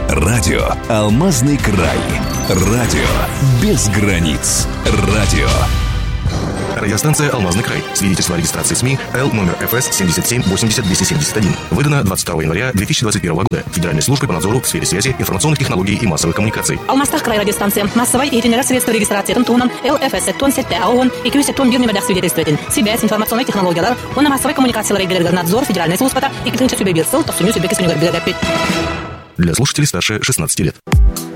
Радио «Алмазный край». Радио без границ. Радио. Радиостанция «Алмазный край». Свидетельство о регистрации СМИ Л номер ФС 77-80-271. Выдано 22 января 2021 года Федеральной службой по надзору в сфере связи, информационных технологий и массовых коммуникаций. Алмазтах край радиостанция. Массовой и средства регистрации тунан ЛФС тон сетте АОН и кюсе тон бирнемедах свидетельствует. Связь, информационные технологии, он массовой коммуникации надзор Федеральной службы и кринча сюбебирсел, то сумю сюбеки сунюгар. Для слушателей старше 16 лет.